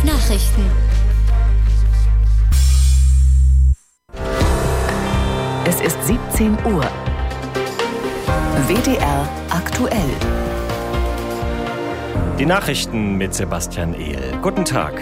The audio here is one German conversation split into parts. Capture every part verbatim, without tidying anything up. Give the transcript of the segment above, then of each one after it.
Nachrichten. Es ist siebzehn Uhr. W D R aktuell. Die Nachrichten mit Sebastian Ehl. Guten Tag.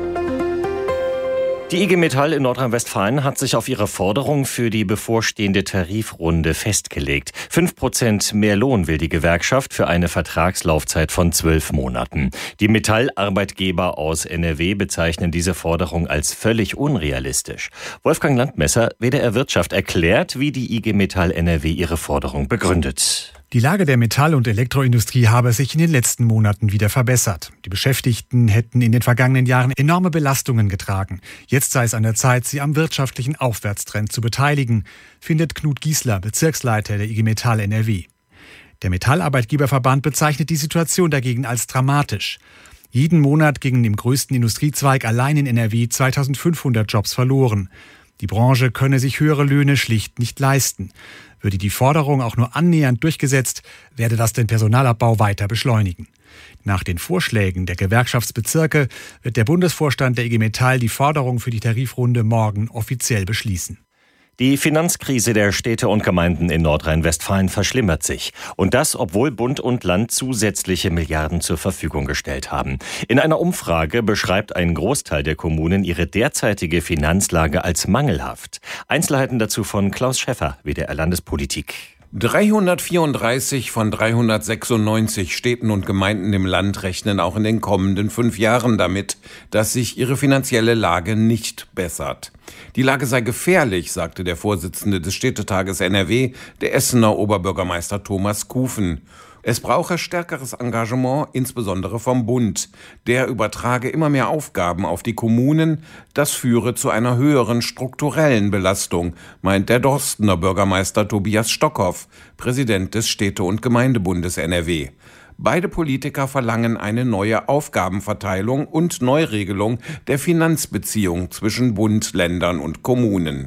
Die I G Metall in Nordrhein-Westfalen hat sich auf ihre Forderung für die bevorstehende Tarifrunde festgelegt. Fünf Prozent mehr Lohn will die Gewerkschaft für eine Vertragslaufzeit von zwölf Monaten. Die Metallarbeitgeber aus N R W bezeichnen diese Forderung als völlig unrealistisch. Wolfgang Landmesser, W D R Wirtschaft, erklärt, wie die I G Metall N R W ihre Forderung begründet. Die Lage der Metall- und Elektroindustrie habe sich in den letzten Monaten wieder verbessert. Die Beschäftigten hätten in den vergangenen Jahren enorme Belastungen getragen. Jetzt sei es an der Zeit, sie am wirtschaftlichen Aufwärtstrend zu beteiligen, findet Knut Giesler, Bezirksleiter der I G Metall N R W. Der Metallarbeitgeberverband bezeichnet die Situation dagegen als dramatisch. Jeden Monat gingen im größten Industriezweig allein in N R W zweitausendfünfhundert Jobs verloren. Die Branche könne sich höhere Löhne schlicht nicht leisten. Würde die Forderung auch nur annähernd durchgesetzt, werde das den Personalabbau weiter beschleunigen. Nach den Vorschlägen der Gewerkschaftsbezirke wird der Bundesvorstand der I G Metall die Forderung für die Tarifrunde morgen offiziell beschließen. Die Finanzkrise der Städte und Gemeinden in Nordrhein-Westfalen verschlimmert sich. Und das, obwohl Bund und Land zusätzliche Milliarden zur Verfügung gestellt haben. In einer Umfrage beschreibt ein Großteil der Kommunen ihre derzeitige Finanzlage als mangelhaft. Einzelheiten dazu von Klaus Schäffer, W D R Landespolitik. dreihundertvierunddreißig von dreihundertsechsundneunzig Städten und Gemeinden im Land rechnen auch in den kommenden fünf Jahren damit, dass sich ihre finanzielle Lage nicht bessert. Die Lage sei gefährlich, sagte der Vorsitzende des Städtetages N R W, der Essener Oberbürgermeister Thomas Kufen. Es brauche stärkeres Engagement, insbesondere vom Bund. Der übertrage immer mehr Aufgaben auf die Kommunen. Das führe zu einer höheren strukturellen Belastung, meint der Dorstener Bürgermeister Tobias Stockhoff, Präsident des Städte- und Gemeindebundes N R W. Beide Politiker verlangen eine neue Aufgabenverteilung und Neuregelung der Finanzbeziehung zwischen Bund, Ländern und Kommunen.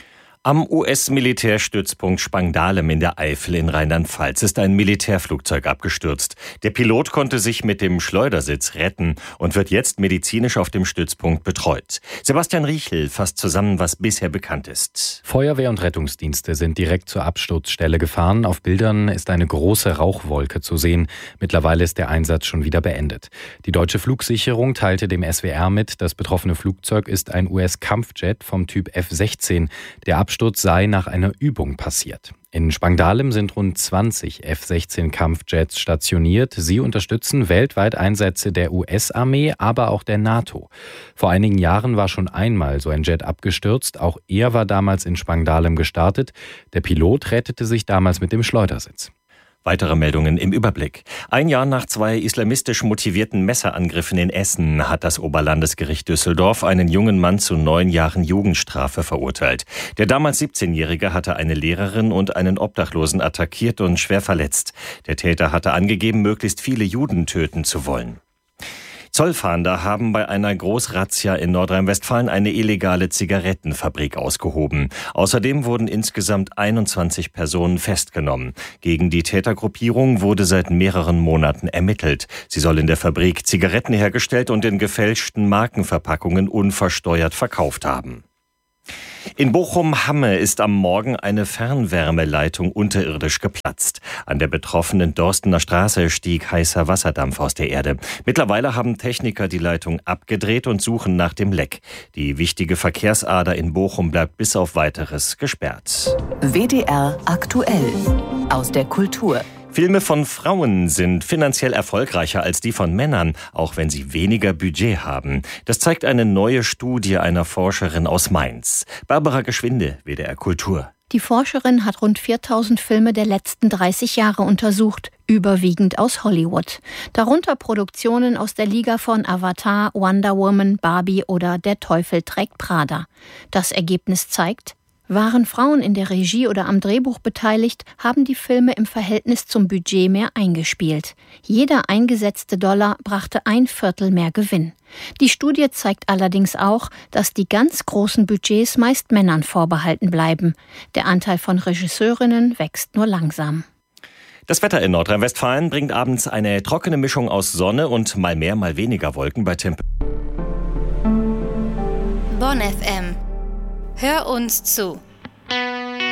Am U S-Militärstützpunkt Spangdahlem in der Eifel in Rheinland-Pfalz ist ein Militärflugzeug abgestürzt. Der Pilot konnte sich mit dem Schleudersitz retten und wird jetzt medizinisch auf dem Stützpunkt betreut. Sebastian Riechel fasst zusammen, was bisher bekannt ist. Feuerwehr und Rettungsdienste sind direkt zur Absturzstelle gefahren. Auf Bildern ist eine große Rauchwolke zu sehen. Mittlerweile ist der Einsatz schon wieder beendet. Die deutsche Flugsicherung teilte dem S W R mit, das betroffene Flugzeug ist ein U S-Kampfjet vom Typ F sechzehn. Der Absturz sei nach einer Übung passiert. In Spangdahlem sind rund zwanzig F sechzehn Kampfjets stationiert. Sie unterstützen weltweit Einsätze der U S-Armee, aber auch der NATO. Vor einigen Jahren war schon einmal so ein Jet abgestürzt. Auch er war damals in Spangdahlem gestartet. Der Pilot rettete sich damals mit dem Schleudersitz. Weitere Meldungen im Überblick. Ein Jahr nach zwei islamistisch motivierten Messerangriffen in Essen hat das Oberlandesgericht Düsseldorf einen jungen Mann zu neun Jahren Jugendstrafe verurteilt. Der damals siebzehnjährige hatte eine Lehrerin und einen Obdachlosen attackiert und schwer verletzt. Der Täter hatte angegeben, möglichst viele Juden töten zu wollen. Zollfahnder haben bei einer Großrazzia in Nordrhein-Westfalen eine illegale Zigarettenfabrik ausgehoben. Außerdem wurden insgesamt einundzwanzig Personen festgenommen. Gegen die Tätergruppierung wurde seit mehreren Monaten ermittelt. Sie soll in der Fabrik Zigaretten hergestellt und in gefälschten Markenverpackungen unversteuert verkauft haben. In Bochum-Hamme ist am Morgen eine Fernwärmeleitung unterirdisch geplatzt. An der betroffenen Dorstener Straße stieg heißer Wasserdampf aus der Erde. Mittlerweile haben Techniker die Leitung abgedreht und suchen nach dem Leck. Die wichtige Verkehrsader in Bochum bleibt bis auf Weiteres gesperrt. W D R aktuell aus der Kultur. Filme von Frauen sind finanziell erfolgreicher als die von Männern, auch wenn sie weniger Budget haben. Das zeigt eine neue Studie einer Forscherin aus Mainz. Barbara Geschwinde, W D R Kultur. Die Forscherin hat rund viertausend Filme der letzten dreißig Jahre untersucht, überwiegend aus Hollywood. Darunter Produktionen aus der Liga von Avatar, Wonder Woman, Barbie oder Der Teufel trägt Prada. Das Ergebnis zeigt: Waren Frauen in der Regie oder am Drehbuch beteiligt, haben die Filme im Verhältnis zum Budget mehr eingespielt. Jeder eingesetzte Dollar brachte ein Viertel mehr Gewinn. Die Studie zeigt allerdings auch, dass die ganz großen Budgets meist Männern vorbehalten bleiben. Der Anteil von Regisseurinnen wächst nur langsam. Das Wetter in Nordrhein-Westfalen bringt abends eine trockene Mischung aus Sonne und mal mehr, mal weniger Wolken bei Temperaturen Bonn F M. Hör uns zu.